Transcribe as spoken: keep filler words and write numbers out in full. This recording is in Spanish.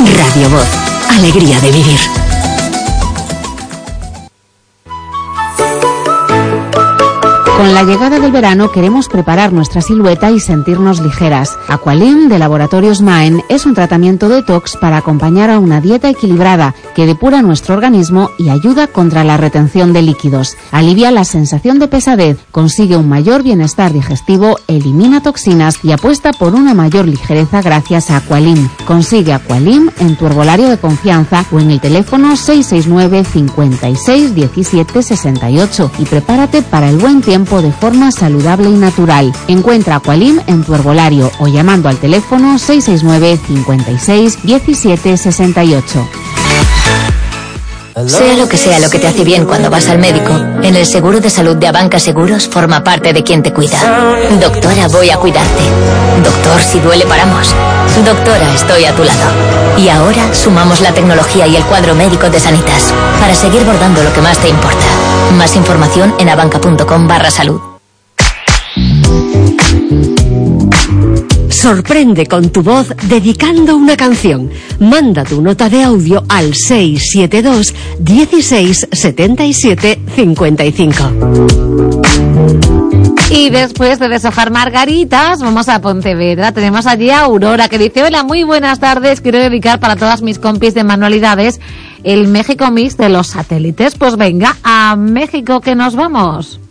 Radio Voz. Alegría de vivir. Con la llegada del verano queremos preparar nuestra silueta y sentirnos ligeras. Aqualim de Laboratorios Maen es un tratamiento detox para acompañar a una dieta equilibrada que depura nuestro organismo y ayuda contra la retención de líquidos. Alivia la sensación de pesadez, consigue un mayor bienestar digestivo, elimina toxinas y apuesta por una mayor ligereza gracias a Aqualim. Consigue Aqualim en tu herbolario de confianza o en el teléfono seis seis nueve, cincuenta y seis, diecisiete, sesenta y ocho y prepárate para el buen tiempo de forma saludable y natural. Encuentra Aqualim en tu herbolario o llamando al teléfono seis seis nueve, cincuenta y seis, diecisiete, sesenta y ocho. Sea lo que sea lo que te hace bien cuando vas al médico, en el seguro de salud de Abanca Seguros forma parte de quien te cuida. Doctora, voy a cuidarte. Doctor, si duele paramos. Doctora, estoy a tu lado. Y ahora sumamos la tecnología y el cuadro médico de Sanitas para seguir bordando lo que más te importa. Más información en abanca.com barra salud. Sorprende con tu voz dedicando una canción. Manda tu nota de audio al seis siete dos, dieciséis, setenta y siete, cincuenta y cinco. Y después de deshojar margaritas, vamos a Pontevedra. Tenemos allí a Aurora, que dice: hola, muy buenas tardes. Quiero dedicar para todas mis compis de manualidades el México Mix de los satélites. Pues venga, a México que nos vamos.